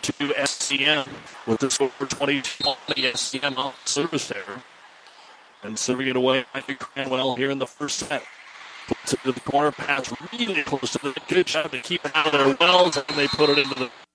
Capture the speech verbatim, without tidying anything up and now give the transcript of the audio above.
to S C M with the score twenty-two on the S C M service there. And serving it away, Matthew Cranwell here in the first set. Puts it to the corner, pass really close to the good job to keep it out of their wells, and they put it into the